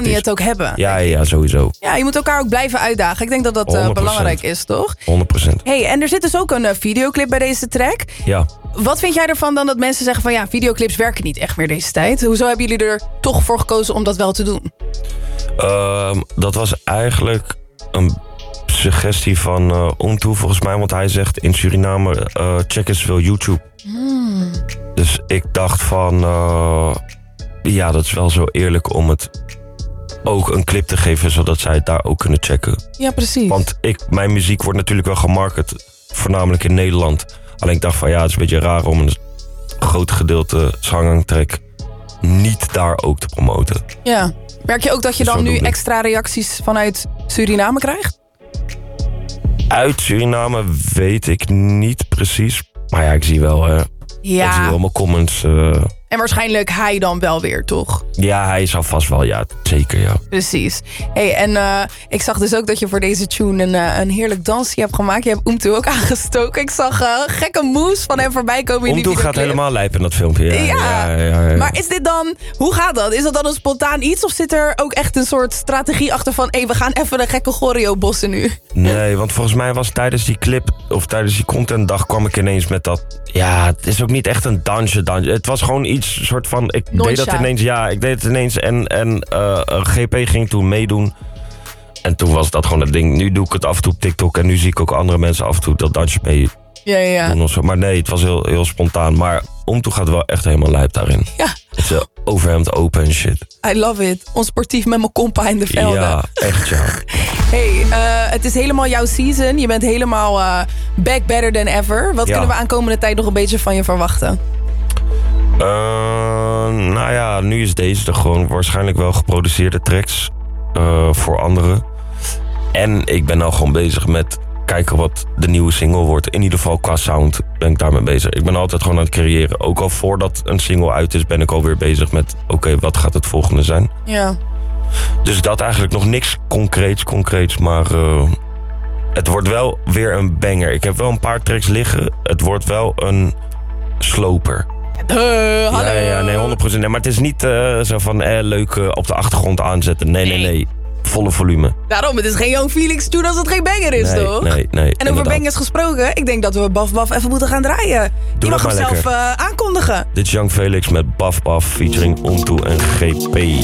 kan hij het ook hebben. Ja, sowieso. Ja, je moet elkaar ook blijven uitdagen. Ik denk dat dat 100%. belangrijk is, toch? 100%. Hey, en er zit dus ook een videoclip bij deze track. Ja. Wat vind jij ervan dan dat mensen zeggen van... ja, videoclips werken niet echt meer deze tijd. Hoezo hebben jullie er toch voor gekozen om dat wel te doen? Dat was eigenlijk een suggestie van Onto volgens mij. Want hij zegt in Suriname, check eens veel YouTube. Dus ik dacht van... ja, dat is wel zo eerlijk om het ook een clip te geven... zodat zij het daar ook kunnen checken. Ja, precies. Want mijn muziek wordt natuurlijk wel gemarket... voornamelijk in Nederland. Alleen ik dacht van ja, het is een beetje raar om een groot gedeelte Sangang-track... niet daar ook te promoten. Ja. Merk je ook dat je Dus dan nu doe ik. extra reacties vanuit Suriname krijgt? Uit Suriname weet ik niet precies. Maar ja, ik zie wel, ik zie wel mijn comments. En waarschijnlijk hij dan wel weer, toch? Ja, hij zal vast wel, ja, zeker, ja. Precies. Hey, en ik zag dus ook dat je voor deze tune een heerlijk dansje hebt gemaakt. Je hebt Umtu ook aangestoken. Ik zag gekke moves van hem voorbij komen in die Omtoe videoclip. gaat helemaal lijpen in dat filmpje. Ja. Maar is dit dan... Hoe gaat dat? Is dat dan een spontaan iets? Of zit er ook echt een soort strategie achter van... we gaan even een gekke choreo bossen nu? Nee, want volgens mij was tijdens die clip... of tijdens die contentdag kwam ik ineens met dat... Ja, het is ook niet echt een dansje. Het was gewoon iets soort van... Ik deed het ineens en GP ging toen meedoen. En toen was dat gewoon het ding. Nu doe ik het af en toe op TikTok... en nu zie ik ook andere mensen af en toe dat dansje mee doen of zo. Maar nee, het was heel, heel spontaan. Maar Omtoe gaat wel echt helemaal lijp daarin. Ja. Het is overhemd open en shit. I love it. Onsportief met mijn kompa in de velden. Ja, echt ja. Hey, het is helemaal jouw season. Je bent helemaal back better than ever. Wat kunnen we aankomende tijd nog een beetje van je verwachten? Nou ja, nu is deze er gewoon waarschijnlijk wel geproduceerde tracks voor anderen. En ik ben nou gewoon bezig met kijken wat de nieuwe single wordt. In ieder geval qua sound ben ik daarmee bezig. Ik ben altijd gewoon aan het creëren. Ook al voordat een single uit is ben ik alweer bezig met... oké, wat gaat het volgende zijn? Ja. Dus dat eigenlijk nog niks concreets, maar het wordt wel weer een banger. Ik heb wel een paar tracks liggen. Het wordt wel een sloper. Hallo. Ja, nee, 100%. Nee, maar het is niet zo van leuk op de achtergrond aanzetten. Nee. Volle volume. Daarom, het is geen Young Felix tune als het geen banger is, toch? Nee. En over inderdaad. bangers gesproken, ik denk dat we Baf even moeten gaan draaien. Je mag hem zelf aankondigen. Dit is Young Felix met Baf featuring Onto en GP.